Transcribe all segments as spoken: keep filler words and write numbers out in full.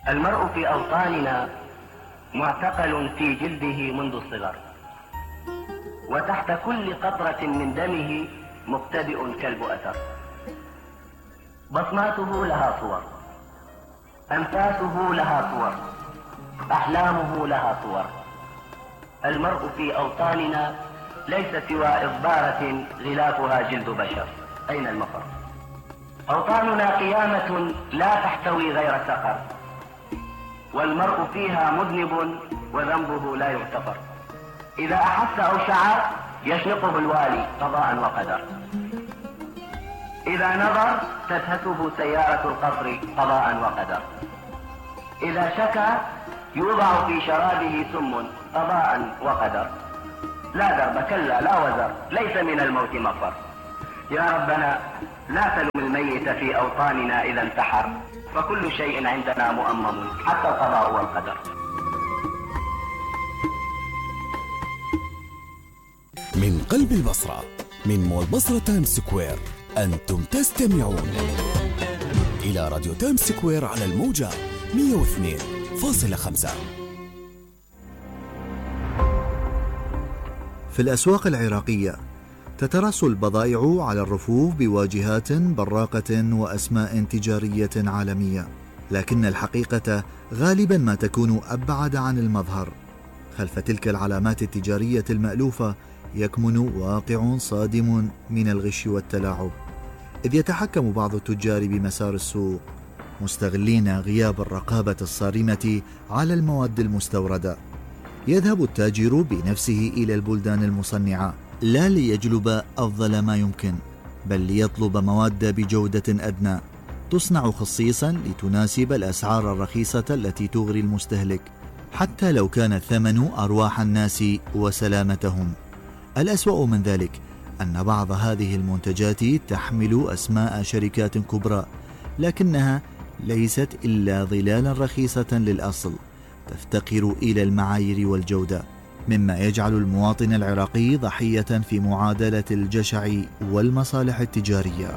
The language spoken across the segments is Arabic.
المرء في أوطاننا معتقل في جلده منذ الصغر، وتحت كل قطرة من دمه مبتدئ كلب أثر. بصماته لها صور، أنفاسه لها صور، أحلامه لها صور. المرء في أوطاننا ليس سوى إضبارة غلافها جلد بشر. أين المفر؟ أوطاننا قيامة لا تحتوي غير سقر، والمرء فيها مذنب وذنبه لا يغتفر. إذا أحس أو شعر يشنقه الوالي قضاء وقدر، إذا نظر تدهسه سيارة القصر قضاء وقدر، إذا شكى يوضع في شرابه سم قضاء وقدر. لا درب كلا لا وزر، ليس من الموت مفر. يا ربنا لا تلم الميت في أوطاننا إذا انتحر، فكل شيء عندنا مؤمم حتى القضاء والقدر. من قلب البصرة، من مول بصرة تايمز سكوير، أنتم تستمعون إلى راديو تايمز سكوير على الموجة مئة واثنين فاصلة خمسة. في الأسواق العراقية تترص البضائع على الرفوف بواجهات براقة وأسماء تجارية عالمية، لكن الحقيقة غالبا ما تكون أبعد عن المظهر. خلف تلك العلامات التجارية المألوفة يكمن واقع صادم من الغش والتلاعب، إذ يتحكم بعض التجار بمسار السوق مستغلين غياب الرقابة الصارمة على المواد المستوردة. يذهب التاجر بنفسه إلى البلدان المصنعة لا ليجلب أفضل ما يمكن، بل ليطلب مواد بجودة أدنى تصنع خصيصا لتناسب الأسعار الرخيصة التي تغري المستهلك، حتى لو كان الثمن أرواح الناس وسلامتهم. الأسوأ من ذلك أن بعض هذه المنتجات تحمل أسماء شركات كبرى، لكنها ليست إلا ظلالا رخيصة للأصل تفتقر إلى المعايير والجودة، مما يجعل المواطن العراقي ضحية في معادلة الجشع والمصالح التجارية.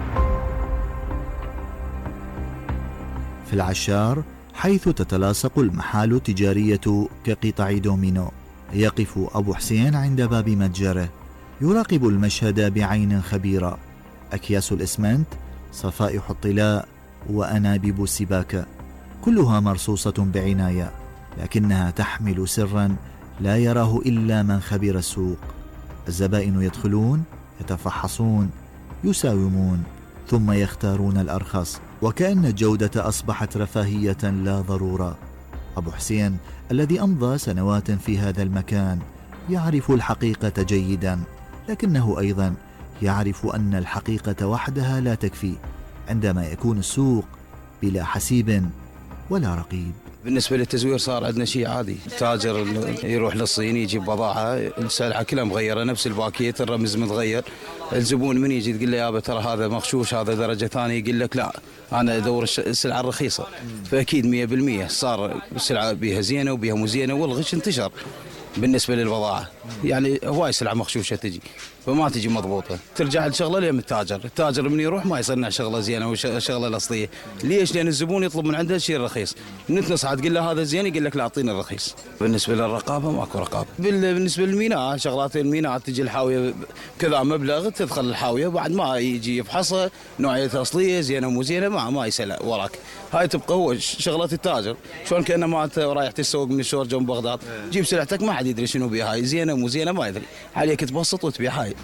في العشار، حيث تتلاصق المحال التجارية كقطع دومينو، يقف أبو حسين عند باب متجره يراقب المشهد بعين خبيرة. أكياس الإسمنت، صفائح الطلاء، وأنابيب السباكة كلها مرصوصة بعناية، لكنها تحمل سرا لا يراه إلا من خبر السوق. الزبائن يدخلون، يتفحصون، يساومون، ثم يختارون الأرخص، وكأن الجودة أصبحت رفاهية لا ضرورة. أبو حسين الذي أمضى سنوات في هذا المكان يعرف الحقيقة جيدا، لكنه أيضا يعرف أن الحقيقة وحدها لا تكفي عندما يكون السوق بلا حسيب ولا رقيب. بالنسبة للتزوير صار عندنا شيء عادي، التاجر يروح للصين يجيب بضاعة السلعة كلها مغيرة، نفس الباكيت الرمز متغير. الزبون من يجي تقول له يابا ترى هذا مغشوش، هذا درجة ثانية، يقول لك لا أنا أدور السلعة الرخيصة. فأكيد مية بالمية صار السلعة بيها زينة وبيها مو زينة، والغش انتشر. بالنسبة للبضاعة يعني هواي سلعة مغشوشة تجي فما تجي مضبوطة، ترجع الشغلة لين التاجر، التاجر من يروح ما يصنع شغلة زينة وشغلة الأصلية. ليش؟ لأن الزبون يطلب من عنده الشيء الرخيص، نتنصح تقول له هذا زين يقول لك لا أعطينا الرخيص. بالنسبة للرقابة ماكو رقابة. بالنسبة للميناء، شغلات الميناء تجي الحاوية كذا مبلغ، تدخل الحاوية بعد ما يجي يفحصها نوعية أصلية زينة مو زينة ما ما يسأل وراك. هاي تبقى هو شغلات التاجر، شلون كأنه ما أنت رايح تسوق من الشور جنب بغداد، جيب سلعتك ما حد يدري شنو بيها، هاي زينة مو زينة ما يدري، عليك تبسط وتبيع. هاي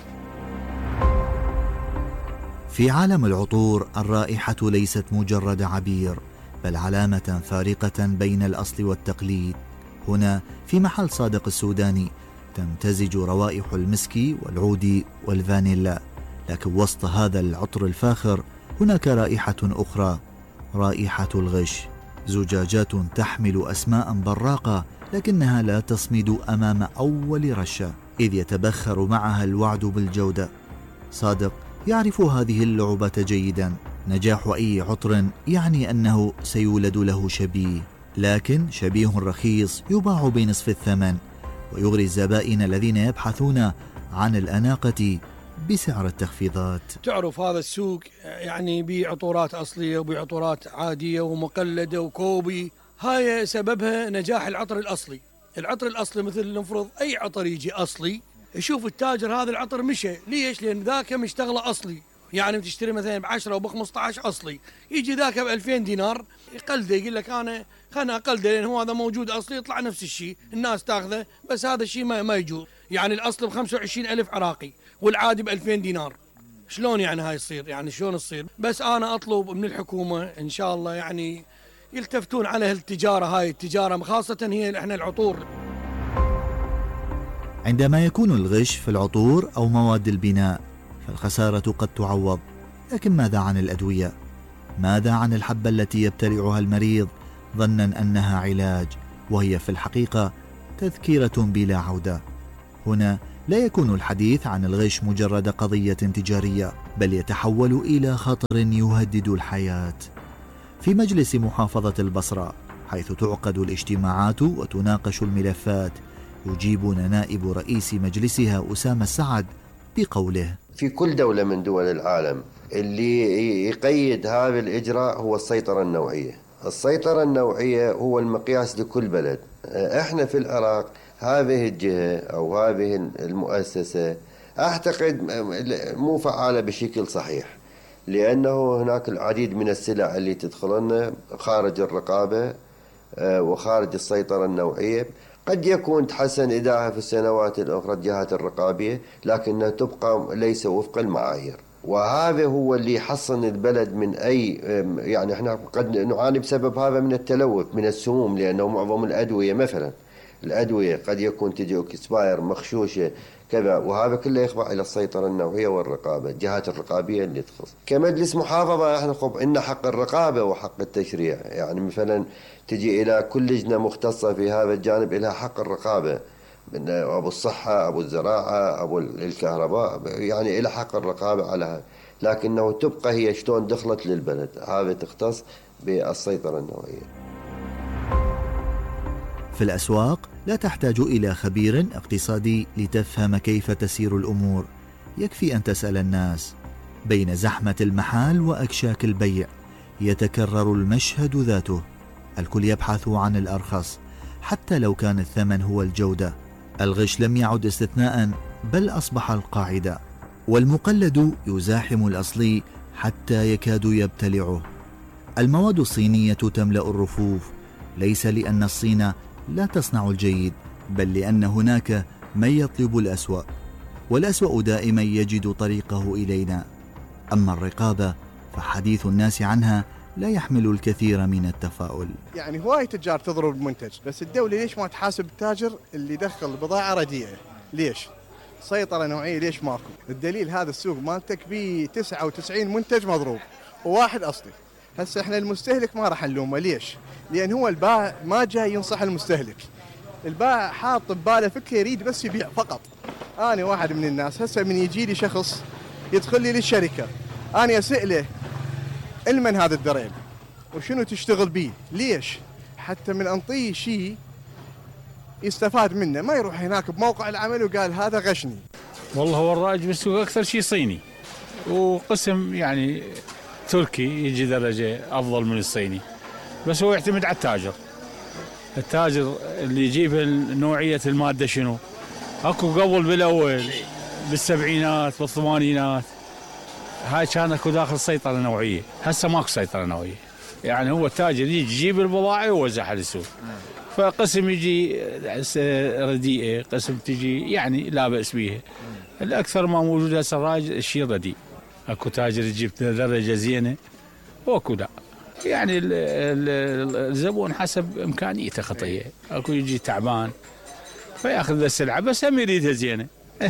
في عالم العطور الرائحة ليست مجرد عبير، بل علامة فارقة بين الأصل والتقليد. هنا في محل صادق السوداني تمتزج روائح المسك والعود والفانيلا، لكن وسط هذا العطر الفاخر هناك رائحة أخرى، رائحة الغش. زجاجات تحمل أسماء براقة لكنها لا تصمد أمام أول رشة، إذ يتبخر معها الوعد بالجودة. صادق يعرف هذه اللعبة جيدا. نجاح أي عطر يعني أنه سيولد له شبيه، لكن شبيه رخيص يباع بنصف الثمن ويغري الزبائن الذين يبحثون عن الأناقة بسعر التخفيضات. تعرف هذا السوق يعني بيع عطورات أصلية وبيع عطورات عادية ومقلدة وكوبي. هاي سببها نجاح العطر الأصلي. العطر الأصلي مثل نفرض أي عطر يجي أصلي، يشوف التاجر هذا العطر مشى. ليش؟ لأن ذاك مشتغله أصلي. يعني بتشتري مثلا بعشرة أو بخمسة عشر أصلي، يجي ذاك بألفين دينار يقلده، يقول لك أنا خلنا أقلده لأن هو هذا موجود أصلي، يطلع نفس الشيء الناس تاخذه. بس هذا الشيء ما, ما يجوز. يعني الأصل بخمسة وعشرين ألف عراقي والعادي بألفين دينار. شلون يعني هاي تصير؟ يعني شلون تصير؟ بس أنا أطلب من الحكومة إن شاء الله يعني يلتفتون على التجارة. هاي التجارة خاصة هي إحنا العطور. عندما يكون الغش في العطور أو مواد البناء فالخسارة قد تعوض، لكن ماذا عن الأدوية؟ ماذا عن الحبة التي يبتلعها المريض ظنا أنها علاج وهي في الحقيقة تذكرة بلا عودة؟ هنا لا يكون الحديث عن الغش مجرد قضية تجارية، بل يتحول إلى خطر يهدد الحياة. في مجلس محافظة البصرة حيث تعقد الاجتماعات وتناقش الملفات، يجيبنا نائب رئيس مجلسها أسامة السعد بقوله: في كل دولة من دول العالم اللي يقيد هذا الإجراء هو السيطرة النوعية. السيطرة النوعية هو المقياس لكل بلد. احنا في العراق هذه الجهة أو هذه المؤسسة أعتقد مو فعالة بشكل صحيح، لأنه هناك العديد من السلع اللي تدخلنا خارج الرقابة وخارج السيطرة النوعية. قد يكون تحسن إداءها في السنوات الأخرى الجهات الرقابية، لكنها تبقى ليس وفق المعايير، وهذا هو اللي يحصن البلد من أي يعني احنا قد نعاني بسبب هذا من التلوث من السموم، لأنه معظم الأدوية مثلا الأدوية قد يكون تجي اكسباير مخشوشة كذا، وهذا كله يخضع إلى السيطرة النوعية والرقابة، الجهات الرقابية اللي تخص. كمجلس محافظة احنا خب إن حق الرقابة وحق التشريع. يعني مثلا تجي إلى كل لجنة مختصة في هذا الجانب إلى حق الرقابة، من أبو الصحة أبو الزراعة أبو الكهرباء، يعني إلى حق الرقابة على هذا، لكنه تبقى هي شلون دخلت للبلد، هذا تختص بالسيطرة النوعية. في الأسواق لا تحتاج إلى خبير اقتصادي لتفهم كيف تسير الأمور، يكفي أن تسأل الناس. بين زحمة المحال وأكشاك البيع يتكرر المشهد ذاته، الكل يبحث عن الأرخص حتى لو كان الثمن هو الجودة. الغش لم يعد استثناء بل أصبح القاعدة، والمقلد يزاحم الأصلي حتى يكاد يبتلعه. المواد الصينية تملأ الرفوف، ليس لأن الصين لا تصنع الجيد، بل لأن هناك من يطلب الأسوأ، والأسوأ دائما يجد طريقه إلينا. أما الرقابة فحديث الناس عنها لا يحمل الكثير من التفاؤل. يعني هواي تجار تضرب المنتج، بس الدولة ليش ما تحاسب التاجر اللي يدخل بضاعة رديئة؟ ليش؟ سيطرة نوعية ليش ماكو؟ الدليل هذا السوق مالتك بيه تسعة وتسعين منتج مضروب وواحد أصلي. هسه احنا المستهلك ما راح نلومه. ليش؟ لأن هو البائع ما جاي ينصح المستهلك، البائع حاط بباله فكرة يريد بس يبيع فقط. أنا واحد من الناس هسه من يجي لي شخص يدخل لي للشركة، أنا أسأله المن هذا الدريل وشنو تشتغل بيه؟ ليش؟ حتى من أنطيه شيء يستفاد منه، ما يروح هناك بموقع العمل وقال هذا غشني. والله هو الرائج بالسوق أكثر شيء صيني، وقسم يعني تركي يجي درجة أفضل من الصيني، بس هو يعتمد على التاجر. التاجر اللي يجيب نوعية المادة شنو؟ أكو قبل بالأول بالسبعينات بالثمانينات هاي كان اكو داخل سيطرة نوعية، هسه ماكو سيطرة نوعية. يعني هو التاجر يجي يجيب البضاعة ويوزعها للسوق، فقسم يجي رديئة، قسم تجي يعني لا بأس بيها. الأكثر ما موجود هسه الراجل الشيء رديء، اكو تاجر يجيب درجة زينة واكو لا. يعني الزبون حسب إمكانيته خطية، اكو يجي تعبان فياخذ السلعة بس هم يريدها زينة. إيه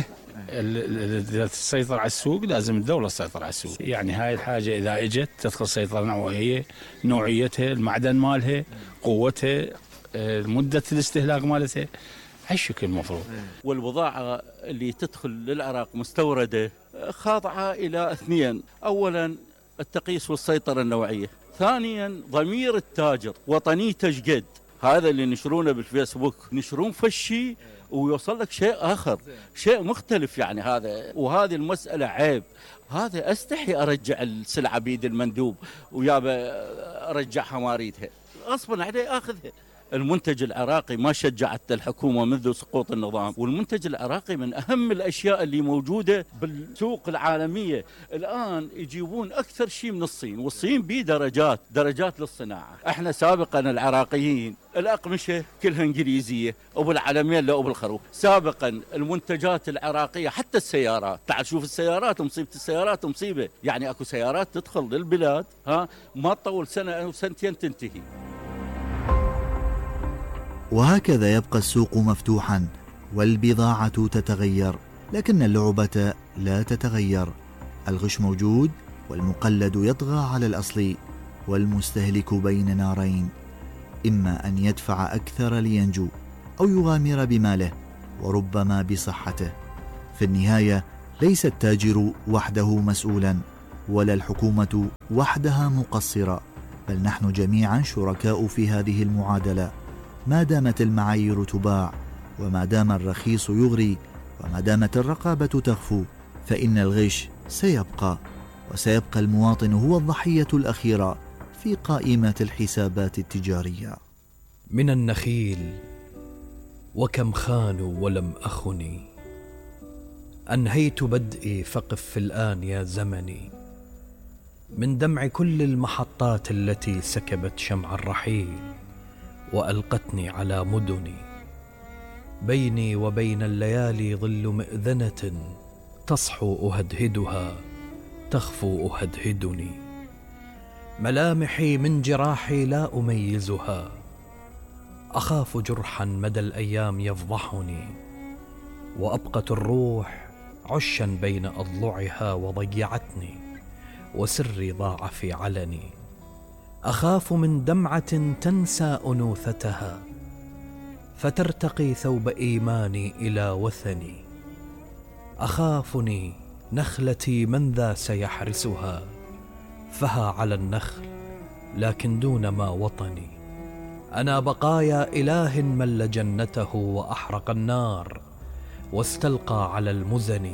السيطرة على السوق لازم الدولة تسيطر على السوق. يعني هاي الحاجة إذا إجت تدخل سيطرة نوعية، نوعيتها، المعدن مالها، قوتها، مدة الاستهلاك مالتها، هالشكل المفروض. والبضاعة اللي تدخل للعراق مستوردة خاضعة إلى اثنين: أولا التقييس والسيطرة النوعية، ثانيا ضمير التاجر، وطنيته شقد. هذا اللي نشرونه بالفيسبوك نشرون فشي ويوصل لك شيء آخر، شيء مختلف يعني هذا. وهذه المسألة عيب، هذا أستحي أرجع السلعة بيد المندوب ويابا أرجعها ما أريدها، غصبا عليه أخذها. المنتج العراقي ما شجعت الحكومة منذ سقوط النظام، والمنتج العراقي من أهم الأشياء اللي موجودة بالسوق العالمية. الآن يجيبون أكثر شيء من الصين، والصين بيه درجات درجات للصناعة. احنا سابقا العراقيين الأقمشة كلها إنجليزية وبالعلمين لا وبالخروف. سابقا المنتجات العراقية حتى السيارات، تعال شوف السيارات، مصيبة السيارات مصيبة، يعني أكو سيارات تدخل للبلاد ها ما تطول سنة أو سنتين تنتهي. وهكذا يبقى السوق مفتوحا والبضاعة تتغير، لكن اللعبة لا تتغير. الغش موجود والمقلد يطغى على الأصلي، والمستهلك بين نارين، إما أن يدفع أكثر لينجو أو يغامر بماله وربما بصحته. في النهاية ليس التاجر وحده مسؤولا، ولا الحكومة وحدها مقصرة، بل نحن جميعا شركاء في هذه المعادلة. ما دامت المعايير تباع، وما دام الرخيص يغري، وما دامت الرقابة تخفو، فإن الغش سيبقى، وسيبقى المواطن هو الضحية الأخيرة في قائمة الحسابات التجارية. من النخيل وكم خانوا ولم أخني، أنهيت بدئي فقف الآن يا زمني. من دمع كل المحطات التي سكبت شمع الرحيل وألقتني على مدني، بيني وبين الليالي ظل مئذنة تصحو أهدهدها تخفو أهدهدني. ملامحي من جراحي لا أميزها، أخاف جرحا مدى الأيام يفضحني، وأبقت الروح عشا بين أضلعها وضيعتني، وسري ضاع في علني. أخاف من دمعة تنسى أنوثتها فترتقي ثوب إيماني إلى وثني. أخافني نخلتي من ذا سيحرسها، فها على النخل لكن دون ما وطني. أنا بقايا إله مل جنته وأحرق النار واستلقى على المزن.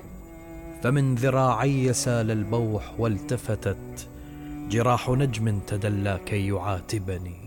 فمن ذراعي سال البوح والتفتت جراح نجم تدلى كي يعاتبني.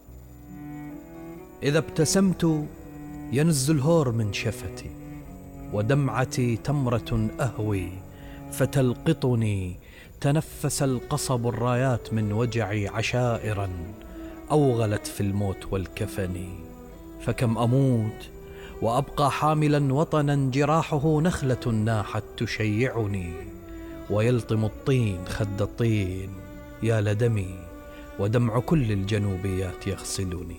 إذا ابتسمت ينز الهور من شفتي، ودمعتي تمرة أهوي فتلقطني. تنفس القصب الرايات من وجعي عشائرا أوغلت في الموت والكفن. فكم أموت وأبقى حاملا وطنا جراحه نخلة ناحت تشيعني، ويلطم الطين خد الطين يا لدمي، ودمع كل الجنوبيات يغسلني.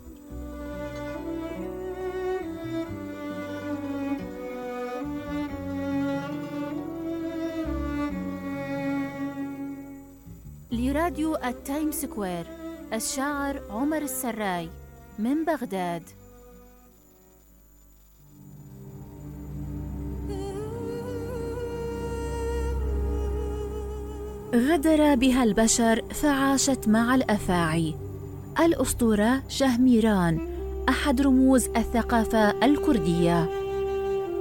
لراديو التايم سكوير، الشاعر عمر السراي من بغداد. غدر بها البشر فعاشت مع الأفاعي. الأسطورة شهميران أحد رموز الثقافة الكردية،